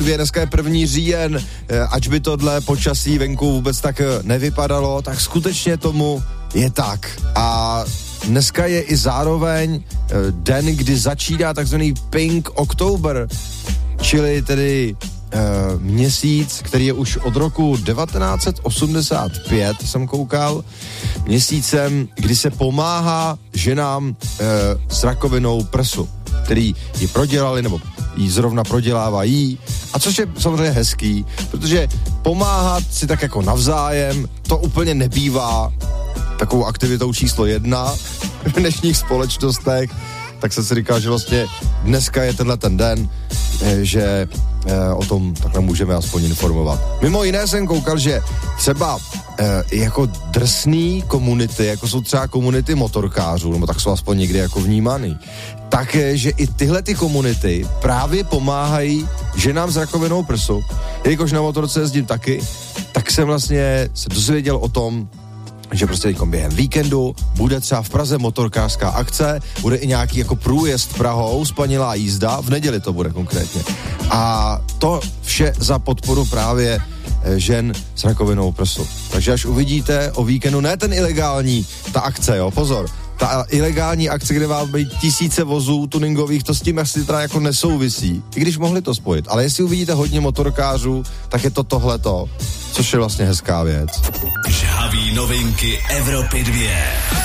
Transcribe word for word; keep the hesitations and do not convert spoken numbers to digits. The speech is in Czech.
Dneska je první říjen, ač by tohle počasí venku vůbec tak nevypadalo, tak skutečně tomu je tak. A dneska je i zároveň den, kdy začíná takzvaný Pink October, čili tedy Uh, měsíc, který je už od roku devatenáct set osmdesát pět, jsem koukal, měsícem, kdy se pomáhá ženám uh, s rakovinou prsu, který ji prodělali, nebo ji zrovna prodělávají, a což je samozřejmě hezký, protože pomáhat si tak jako navzájem, to úplně nebývá takovou aktivitou číslo jedna v dnešních společnostech, tak jsem si říkal, že vlastně dneska je tenhle ten den, že eh, o tom takhle můžeme aspoň informovat. Mimo jiné jsem koukal, že třeba eh, jako drsný komunity, jako jsou třeba komunity motorkářů, nebo tak jsou aspoň někdy jako vnímaný, tak, eh, že i tyhle ty komunity právě pomáhají ženám s rakovinou prsu. Jelikož na motorce jezdím taky, tak jsem vlastně se dozvěděl o tom, že prostě během víkendu bude třeba v Praze motorkářská akce, bude i nějaký jako průjezd Prahou, spanilá jízda, v neděli to bude konkrétně. A to vše za podporu právě žen s rakovinou prsu. Takže až uvidíte o víkendu, ne ten ilegální, ta akce, jo, pozor, ta ilegální akce, kde má být tisíce vozů tuningových, to s tím asi teda jako nesouvisí, i když mohli to spojit. Ale jestli uvidíte hodně motorkářů, tak je to tohleto, což je vlastně hezká věc. Žhaví novinky Evropy dvě.